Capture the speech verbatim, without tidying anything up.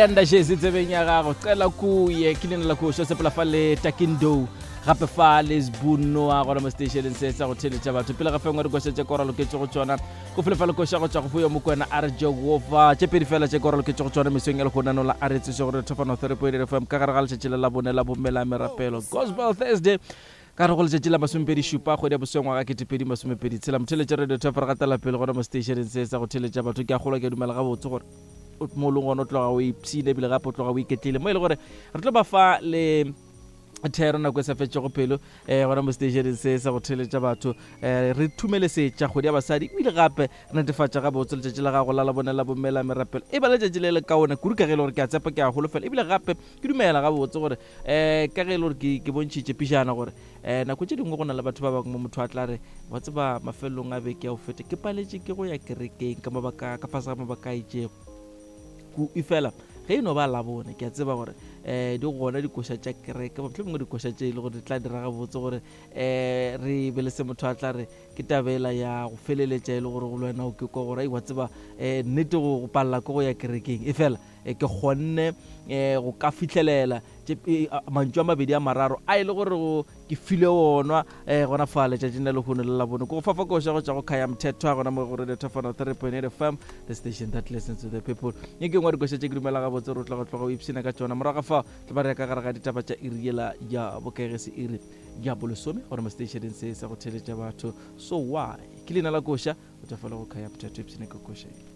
anda jesi tsebeng ya gago qela kuye ke lena la khosho sepela fa le takindo gape fa le zbuno a gore mo stationeng se sa go theletša batho pele ga fengwa re košetse koralo ke tšego tsona go felefa le koša go tšwa go fuya mokwena a re jehova tše pedi fela tše koralo ke tšego tsona mesong ya le gonano la a re tsešo gore tofano three point eight F M ka gare ga letšatši la bone la bommela merapelo Gospel Thursday ka re go letšatši la masomepedi šupa kgwedi ya bosengwa ga ketepedi masomepedi tshela motheletša radio top re gatela pele gore mo stationeng se sa go theletša batho ke a kgolwa ke dumela ga botse gore mo lengwana o tloga o ipsine ebile gape o tloga o iketlile mo e le gore re tlo ba fa le thero nako e sa fetšego pelo um gona mo stationeng se sa go theletša batho um re thumele setša kgwedi ya basadi ebile gape re netefatša ga botse letšatši la gago la la bone la bommela merapelo e ba letšatši le le kaone kuru ka ge e le gore ke a tsepa ke a golofela ebile gape ke dumela ga botse gore um ka ge e le gore ke bontšhitše pišana gore um nako tše dingwe go na le batho ba bangwe mo motho a tla re wa tseba mafelelong a beke ya go feta ke paletše ke go ya kerekeng ka mabaka ka fase ga mabaka a itšego ku ifela ge eno ba la bone ke a tseba gore eh di gona dikoša tša kereke ba tle mongwe dikoša tše ile gore di tla dira ga botse gore eh re be le se motho a tla re ke tabela ya go feleletša ile gore go lwena o ke kwa gore wa tseba eh nnete go palla go ya kerekeng e fela ke kgonne eh go ka fitlelela mantšu a mabedi a mararo a ile gore go ke file wona eh gona fa letšatši le go ne la bone go fafa koša go tša go khaya mthetho gona mo gore le tofano three point eight F M the station that listens to the people ye ke ngwa dikoša tše ke dumela ga botse re tla go tloga o ipsina ka tsona morago fa tla ba re ka gare ga ditaba tša iriela ya bokegese iri ya bolesome gore mo stationeng se sa go theletša batho so why ke lena la koša o tla fela go khaya mthetho ipsina ka koša